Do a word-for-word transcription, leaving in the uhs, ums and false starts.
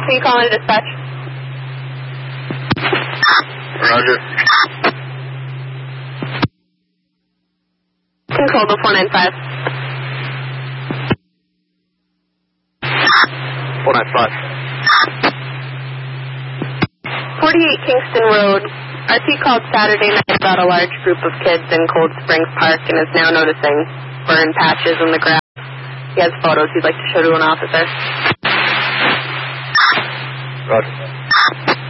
Are you calling to dispatch? Roger. Control to four nine five. four nine five. forty-eight Kingston Road. R T called Saturday night about a large group of kids in Cold Springs Park and is now noticing burn patches in the grass. He has photos he'd like to show to an officer. Roger.